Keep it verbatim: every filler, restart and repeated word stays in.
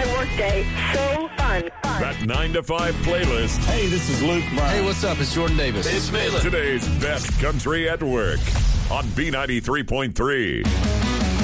my workday so fun. fun. That nine to five playlist. Hey, this is Luke Bryan. Hey, what's up? It's Jordan Davis. It's Malin. Today's best country at work on B ninety-three point three.